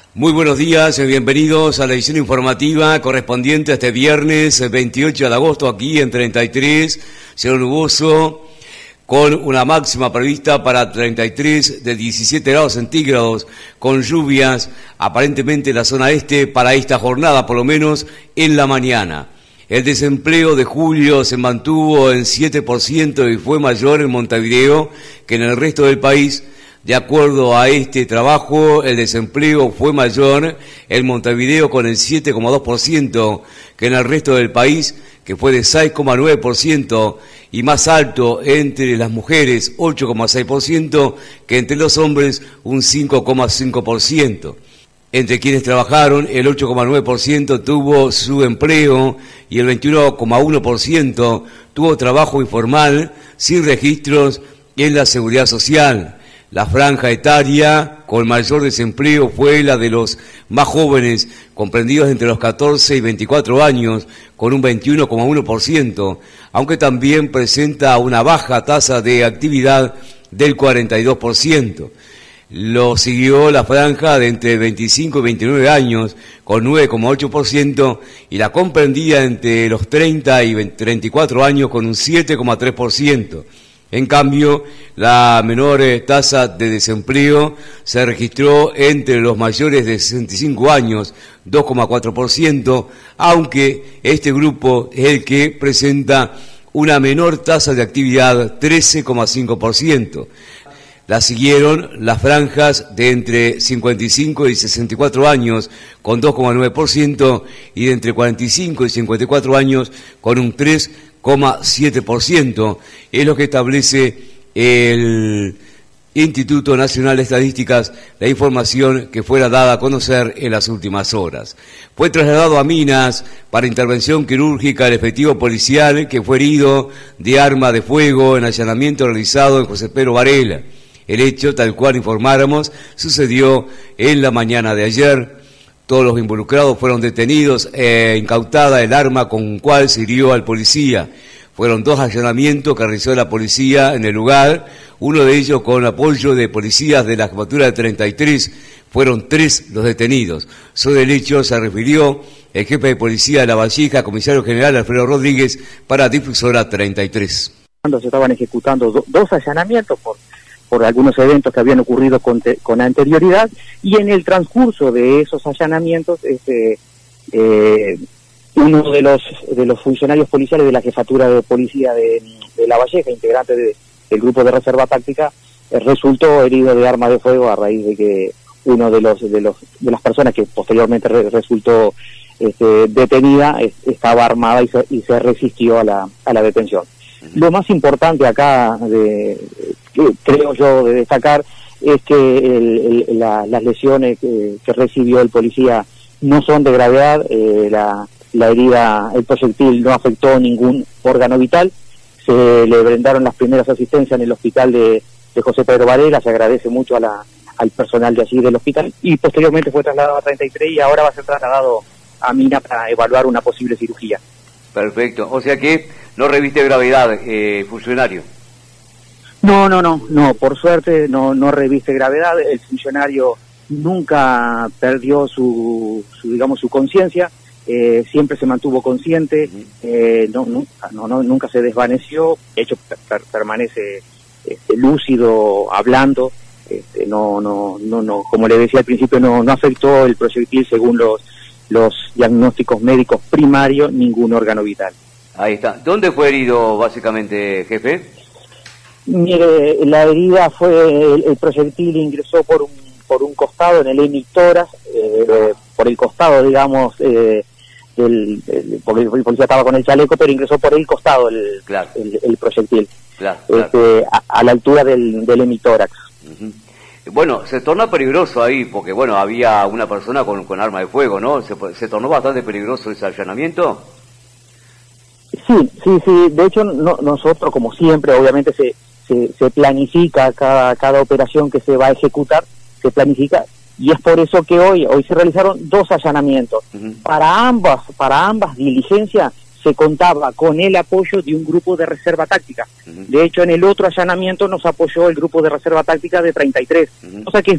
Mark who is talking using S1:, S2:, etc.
S1: Muy buenos días, bienvenidos a la edición informativa correspondiente a este viernes 28 de agosto aquí en 33, cielo nuboso, con una máxima prevista para 33 de 17 grados centígrados, con lluvias aparentemente en la zona este para esta jornada, por lo menos en la mañana. El desempleo de julio se mantuvo en 7% y fue mayor en Montevideo que en el resto del país. De acuerdo a este trabajo, el desempleo fue mayor en Montevideo con el 7,2% que en el resto del país, que fue de 6,9%, y más alto entre las mujeres, 8,6%, que entre los hombres, un 5,5%. Entre quienes trabajaron, el 8,9% tuvo su empleo y el 21,1% tuvo trabajo informal sin registros en la seguridad social. La franja etaria con mayor desempleo fue la de los más jóvenes, comprendidos entre los 14 y 24 años, con un 21,1%, aunque también presenta una baja tasa de actividad del 42%. Lo siguió la franja de entre 25 y 29 años, con 9,8%, y la comprendida entre los 30 y 34 años, con un 7,3%. En cambio, la menor tasa de desempleo se registró entre los mayores de 65 años, 2,4%, aunque este grupo es el que presenta una menor tasa de actividad, 13,5%. La siguieron las franjas de entre 55 y 64 años, con 2,9%, y de entre 45 y 54 años, con un 3,7%, es lo que establece el Instituto Nacional de Estadísticas, la información que fuera dada a conocer en las últimas horas. Fue trasladado a Minas para intervención quirúrgica el efectivo policial que fue herido de arma de fuego en allanamiento realizado en José Pedro Varela. El hecho, tal cual informáramos, sucedió en la mañana de ayer. Todos los involucrados fueron detenidos e incautada el arma con cual se hirió al policía. Fueron 2 allanamientos que realizó la policía en el lugar, uno de ellos con apoyo de policías de la jefatura de 33. Fueron 3 los detenidos. Sobre el hecho se refirió el jefe de policía de La Valleja, comisario general Alfredo Rodríguez, para Difusora 33.
S2: Se estaban ejecutando 2 allanamientos por algunos eventos que habían ocurrido con anterioridad, y en el transcurso de esos allanamientos uno de los funcionarios policiales de la jefatura de policía de La Valleja, integrante del grupo de reserva táctica, resultó herido de arma de fuego a raíz de que uno de las personas que posteriormente resultó detenida estaba armada y se resistió a la detención. Lo más importante acá, creo yo, de destacar, es que las lesiones que recibió el policía no son de gravedad. La herida, el proyectil no afectó ningún órgano vital. Se le brindaron las primeras asistencias en el hospital de José Pedro Varela. Se agradece mucho al personal de allí del hospital, y posteriormente fue trasladado a 33 y ahora va a ser trasladado a Mina para evaluar una posible cirugía.
S1: Perfecto, o sea que no reviste gravedad, funcionario.
S2: No, por suerte no reviste gravedad. El funcionario nunca perdió su conciencia, siempre se mantuvo consciente, nunca se desvaneció, de hecho permanece lúcido, hablando, como le decía al principio, no afectó el proyectil según los diagnósticos médicos primarios ningún órgano vital.
S1: Ahí está. ¿Dónde fue herido básicamente, jefe?
S2: Mire, la herida fue, el proyectil ingresó por un costado en el hemitórax, por el costado, digamos, porque el policía estaba con el chaleco, pero ingresó por el costado el proyectil, claro. A la altura del hemitórax.
S1: Uh-huh. Bueno, se torna peligroso ahí, porque bueno, había una persona con arma de fuego, ¿no? ¿Se tornó bastante peligroso ese allanamiento?
S2: Sí, de hecho nosotros, como siempre, obviamente se planifica cada operación que se va a ejecutar, se planifica, y es por eso que hoy se realizaron 2 allanamientos. Uh-huh. Para ambas diligencias se contaba con el apoyo de un grupo de reserva táctica. Uh-huh. De hecho, en el otro allanamiento nos apoyó el grupo de reserva táctica de 33. Uh-huh. O sea que